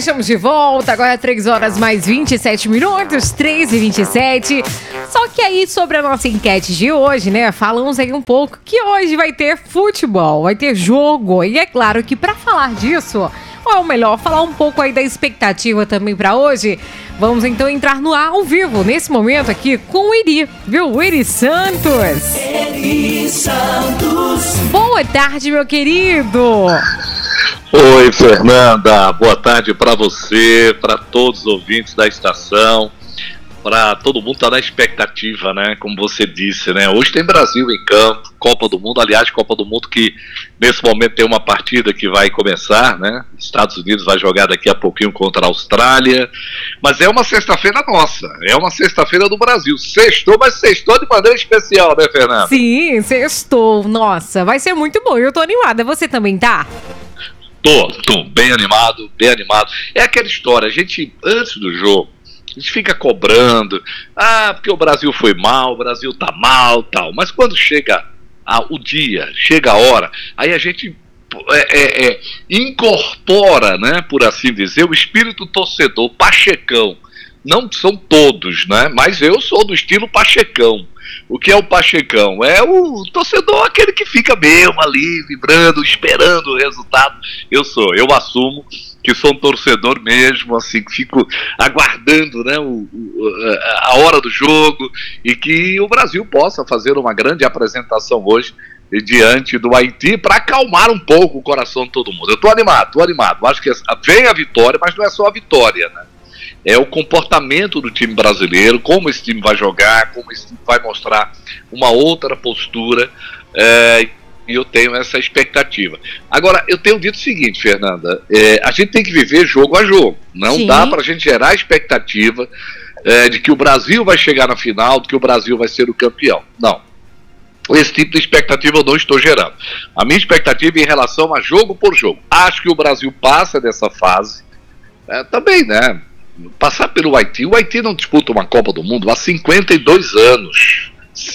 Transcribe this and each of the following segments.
estamos de volta, agora 3 horas mais 27 minutos, 3h27. Só que aí, sobre a nossa enquete de hoje, né, falamos aí um pouco que hoje vai ter futebol, vai ter jogo. E é claro que para falar disso, ou melhor, falar um pouco aí da expectativa também para hoje, vamos então entrar no ar ao vivo, nesse momento aqui, com o Eri, viu? O Eri Santos. Eri Santos. Boa tarde, meu querido. Oi, Fernanda, boa tarde para você, para todos os ouvintes da estação, para todo mundo tá na expectativa, né, como você disse, né, hoje tem Brasil em campo, Copa do Mundo, aliás, Copa do Mundo que nesse momento tem uma partida que vai começar, né, Estados Unidos vai jogar daqui a pouquinho contra a Austrália, mas é uma sexta-feira nossa, é uma sexta-feira do Brasil, sextou, mas sextou de maneira especial, né, Fernanda? Sim, sextou, nossa, vai ser muito bom, eu tô animada, você também tá? Tô bem animado, bem animado. É aquela história, a gente, antes do jogo, a gente fica cobrando, porque o Brasil foi mal, o Brasil tá mal, tal. Mas quando chega o dia, chega a hora, aí a gente incorpora, né, por assim dizer, o espírito torcedor, pachecão. Não são todos, né, mas eu sou do estilo pachecão. O que é o pachecão? É o torcedor, aquele que fica mesmo ali, vibrando, esperando o resultado. Eu assumo que sou um torcedor mesmo, assim, que fico aguardando, né, a hora do jogo e que o Brasil possa fazer uma grande apresentação hoje diante do Haiti para acalmar um pouco o coração de todo mundo. Eu tô animado. Acho que vem a vitória, mas não é só a vitória, né? É o comportamento do time brasileiro, como esse time vai jogar, como esse time vai mostrar uma outra postura, e eu tenho essa expectativa. Agora, eu tenho dito o seguinte, Fernanda, a gente tem que viver jogo a jogo, não Sim. dá para a gente gerar expectativa de que o Brasil vai chegar na final, de que o Brasil vai ser o campeão. Não, esse tipo de expectativa eu não estou gerando. A minha expectativa é em relação a jogo por jogo. Acho que o Brasil passa dessa fase, também, né? Passar pelo Haiti. O Haiti não disputa uma Copa do Mundo há 52 anos.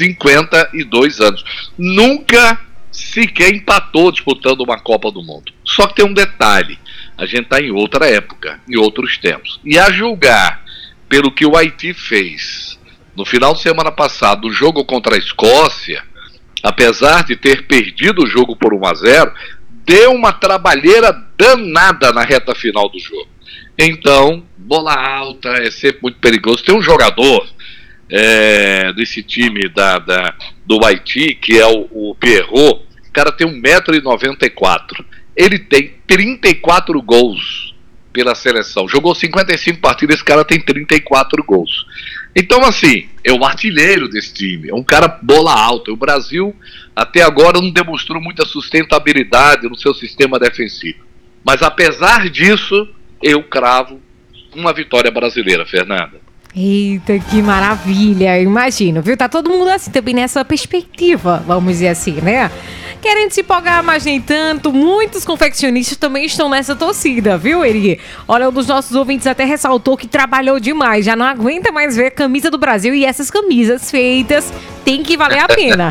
52 anos. Nunca sequer empatou disputando uma Copa do Mundo. Só que tem um detalhe. A gente está em outra época, em outros tempos. E a julgar pelo que o Haiti fez no final de semana passado, no jogo contra a Escócia, apesar de ter perdido o jogo por 1-0, deu uma trabalheira danada na reta final do jogo. Então, bola alta é sempre muito perigoso. Tem um jogador desse time do Haiti, que é o Pierrot. O cara tem 1,94 m. Ele tem 34 gols pela seleção. Jogou 55 partidas, esse cara tem 34 gols. Então, assim, é o artilheiro desse time. É um cara bola alta. O Brasil, até agora, não demonstrou muita sustentabilidade no seu sistema defensivo. Mas, apesar disso, eu cravo uma vitória brasileira, Fernanda. Eita, que maravilha, imagino, viu? Tá todo mundo assim também nessa perspectiva, vamos dizer assim, né? Querendo se empolgar, mas nem tanto. Muitos confeccionistas também estão nessa torcida, viu, Eri? Olha, um dos nossos ouvintes até ressaltou que trabalhou demais, já não aguenta mais ver a camisa do Brasil, e essas camisas feitas tem que valer a pena.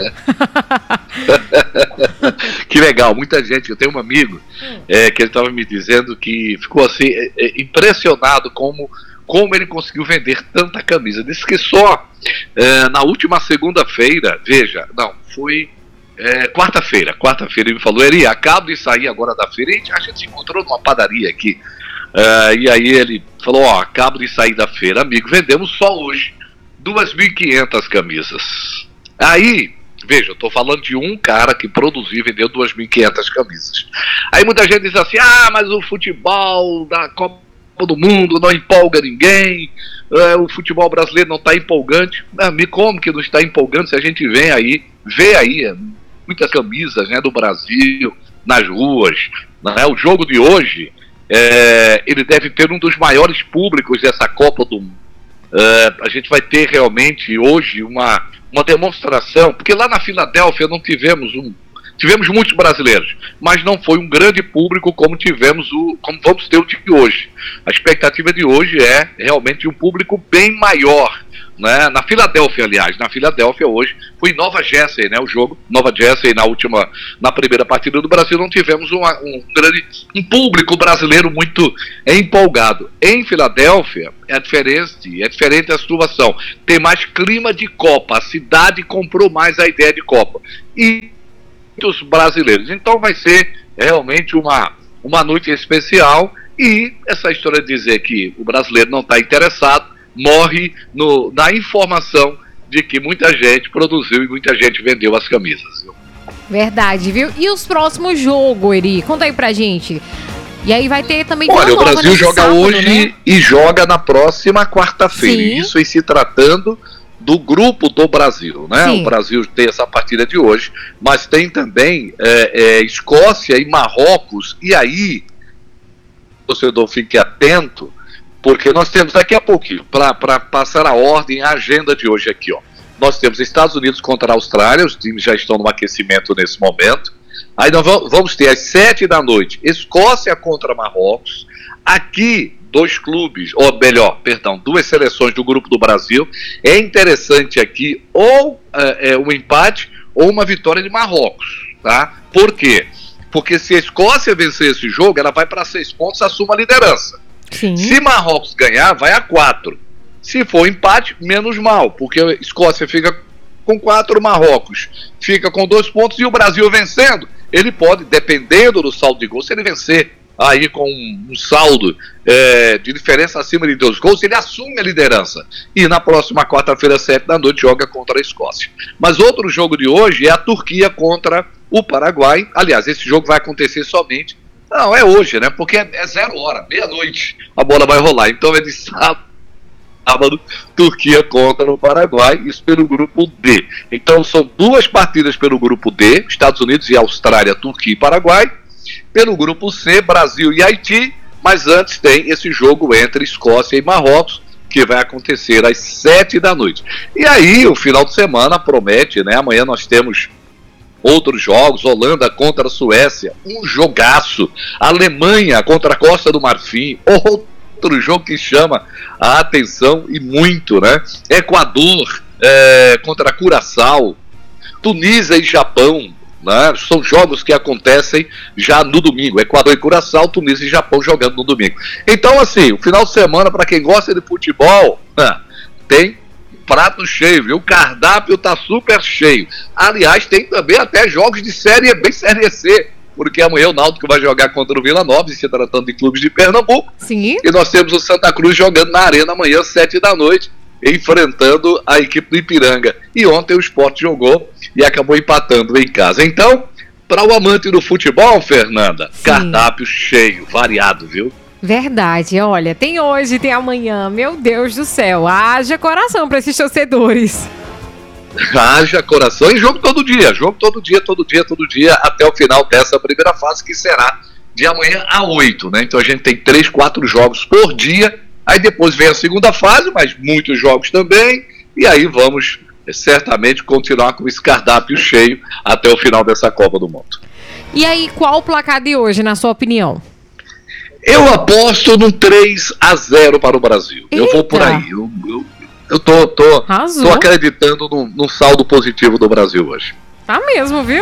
Que legal, muita gente. Eu tenho um amigo que ele estava me dizendo que ficou assim impressionado como ele conseguiu vender tanta camisa. Disse que só na última segunda-feira, foi quarta-feira ele me falou: Eri, acabo de sair agora da feira, a gente se encontrou numa padaria aqui, e aí ele falou: acabo de sair da feira, amigo, vendemos só hoje 2.500 camisas. Aí, veja, eu estou falando de um cara que produziu e vendeu 2.500 camisas. Aí muita gente diz assim: mas o futebol da Copa do Mundo não empolga ninguém, o futebol brasileiro não está empolgante. Como que não está empolgante se a gente vê aí muitas camisas, né, do Brasil nas ruas, né? O jogo de hoje, ele deve ter um dos maiores públicos dessa Copa do Mundo. A gente vai ter realmente hoje uma demonstração, porque lá na Filadélfia não tivemos muitos brasileiros, mas não foi um grande público como vamos ter o de hoje. A expectativa de hoje é realmente um público bem maior né, na Filadélfia, aliás, na Filadélfia hoje, foi em Nova Jersey, né, o jogo, Nova Jersey, na primeira partida do Brasil, não tivemos um público brasileiro muito empolgado. Em Filadélfia, é diferente a situação, tem mais clima de Copa, a cidade comprou mais a ideia de Copa, e muitos brasileiros, então vai ser realmente uma noite especial, e essa história de dizer que o brasileiro não está interessado, morre na informação de que muita gente produziu e muita gente vendeu as camisas. Viu? Verdade, viu? E os próximos jogos, Eri? Conta aí pra gente. E aí vai ter também... Olha, o Brasil joga sábado, hoje, né? E joga na próxima quarta-feira. Sim. Isso em se tratando do grupo do Brasil, né? Sim. O Brasil tem essa partida de hoje, mas tem também Escócia e Marrocos. E aí, o torcedor fique atento, porque nós temos daqui a pouquinho, para passar a ordem, a agenda de hoje aqui, ó. Nós temos Estados Unidos contra a Austrália, os times já estão no aquecimento nesse momento. Aí nós vamos ter às 7 da noite, Escócia contra Marrocos. Aqui, duas seleções do grupo do Brasil. É interessante aqui, ou um empate, ou uma vitória de Marrocos, tá? Por quê? Porque se a Escócia vencer esse jogo, ela vai para 6 pontos, assume a liderança. Sim. Se Marrocos ganhar, vai a 4. Se for empate, menos mal, porque a Escócia fica com 4, Marrocos fica com 2 pontos, e o Brasil vencendo, ele pode, dependendo do saldo de gols, se ele vencer aí com um saldo de diferença acima de 2 gols, ele assume a liderança. E na próxima quarta-feira, 7 da noite, joga contra a Escócia. Mas outro jogo de hoje é a Turquia contra o Paraguai. Aliás, esse jogo vai acontecer somente... Não, é hoje, né? Porque é 0 hora, meia-noite, a bola vai rolar. Então é de sábado, Turquia contra o Paraguai, isso pelo grupo D. Então são 2 partidas pelo grupo D, Estados Unidos e Austrália, Turquia e Paraguai. Pelo grupo C, Brasil e Haiti, mas antes tem esse jogo entre Escócia e Marrocos, que vai acontecer às 7 da noite. E aí, o final de semana promete, né? Amanhã nós temos outros jogos, Holanda contra a Suécia, um jogaço, Alemanha contra a Costa do Marfim, outro jogo que chama a atenção e muito, né? Equador contra Curaçao, Tunísia e Japão, né? São jogos que acontecem já no domingo, Equador e Curaçao, Tunísia e Japão jogando no domingo. Então, assim, o final de semana, para quem gosta de futebol, tem prato cheio, viu? O cardápio tá super cheio. Aliás, tem também até jogos de Série B e Série C, porque amanhã o Náutico vai jogar contra o Vila Nova, se tratando de clubes de Pernambuco. Sim. E nós temos o Santa Cruz jogando na Arena amanhã, 7 da noite, enfrentando a equipe do Ipiranga. E ontem o Sport jogou e acabou empatando em casa. Então, para o amante do futebol, Fernanda, sim, cardápio cheio, variado, viu? Verdade, olha, tem hoje, tem amanhã, meu Deus do céu, haja coração para esses torcedores. Haja coração e jogo todo dia, até o final dessa primeira fase, que será de amanhã a 8, né? Então a gente tem 3, 4 jogos por dia, aí depois vem a segunda fase, mas muitos jogos também, e aí vamos certamente continuar com esse cardápio cheio até o final dessa Copa do Mundo. E aí, qual o placar de hoje, na sua opinião? Eu aposto num 3-0 para o Brasil. Eita. Eu vou por aí. Eu tô acreditando num saldo positivo do Brasil hoje. Tá mesmo, viu?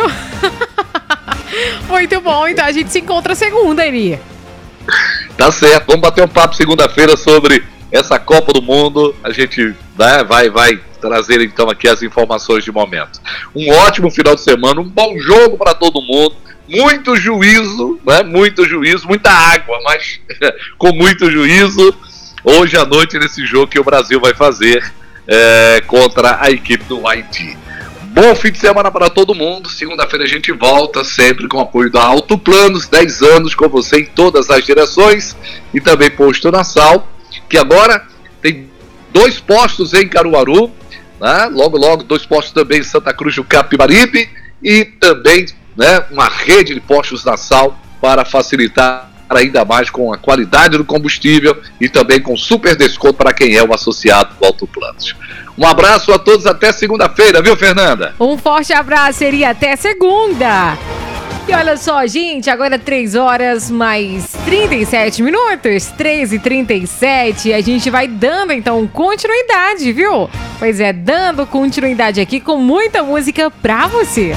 Muito bom, então a gente se encontra segunda, Eri. Tá certo, vamos bater um papo segunda-feira sobre essa Copa do Mundo. A gente vai trazer então aqui as informações de momento. Um ótimo final de semana, um bom jogo para todo mundo. Muito juízo, né? Muito juízo, muita água, mas com muito juízo. Hoje à noite nesse jogo que o Brasil vai fazer contra a equipe do Haiti. Bom fim de semana para todo mundo. Segunda-feira a gente volta, sempre com apoio da Alto Planos, 10 anos com você em todas as direções, e também Posto Nassau, que agora tem 2 postos em Caruaru, né? Logo 2 postos também em Santa Cruz do Capibaribe, e também, né, uma rede de postos Nassau para facilitar ainda mais com a qualidade do combustível e também com super desconto para quem é o associado do Alto Planos. Um abraço a todos, até segunda-feira, viu, Fernanda? Um forte abraço, e até segunda! E olha só, gente, agora 3 horas mais 37 minutos, 3h37, a gente vai dando, então, continuidade, viu? Pois é, dando continuidade aqui com muita música pra você.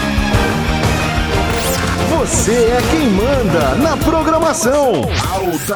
Você é quem manda na programação. Alta